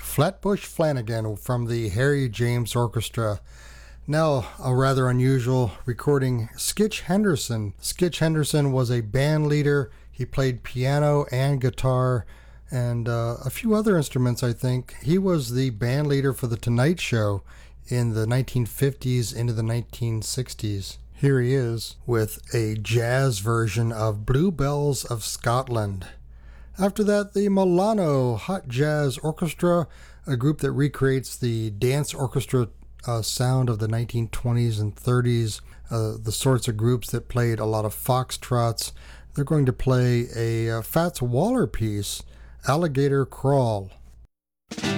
Flatbush Flanagan from the Harry James Orchestra. Now, a rather unusual recording, Skitch Henderson. Skitch Henderson was a band leader. He played piano and guitar and a few other instruments, I think. He was the band leader for The Tonight Show in the 1950s into the 1960s. Here he is with a jazz version of Bluebells of Scotland. After that, the Milano Hot Jazz Orchestra, a group that recreates the dance orchestra sound of the 1920s and 30s, the sorts of groups that played a lot of foxtrots. They're going to play a Fats Waller piece, Alligator Crawl.